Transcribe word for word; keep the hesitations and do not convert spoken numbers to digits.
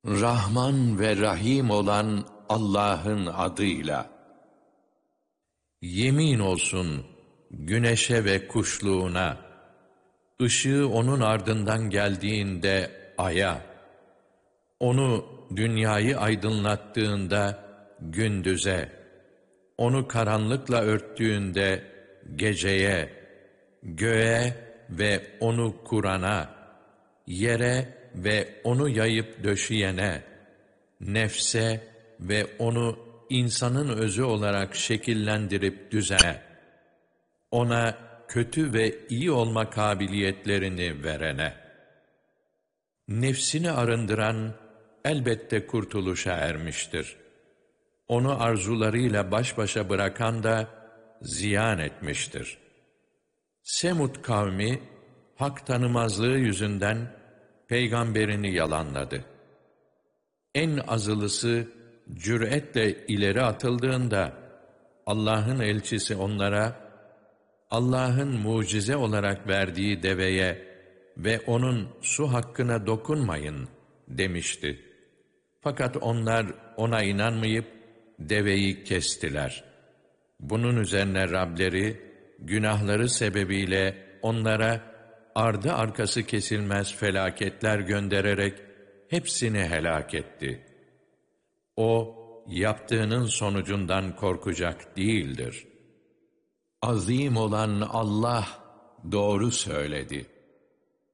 Rahman ve Rahim olan Allah'ın adıyla. Yemin olsun güneşe ve kuşluğuna, ışığı onun ardından geldiğinde aya, onu dünyayı aydınlattığında gündüze, onu karanlıkla örttüğünde geceye, göğe ve onu kurana, yere ve onu yayıp döşeyene, nefse ve onu insanın özü olarak şekillendirip düzene, ona kötü ve iyi olma kabiliyetlerini verene, nefsini arındıran elbette kurtuluşa ermiştir. Onu arzularıyla baş başa bırakan da ziyan etmiştir. Semud kavmi, hak tanımazlığı yüzünden peygamberini yalanladı. En azılısı cüretle ileri atıldığında Allah'ın elçisi onlara, Allah'ın mucize olarak verdiği deveye ve onun su hakkına dokunmayın demişti. Fakat onlar ona inanmayıp deveyi kestiler. Bunun üzerine Rableri günahları sebebiyle onlara ardı arkası kesilmez felaketler göndererek hepsini helak etti. O, yaptığının sonucundan korkacak değildir. Azim olan Allah doğru söyledi.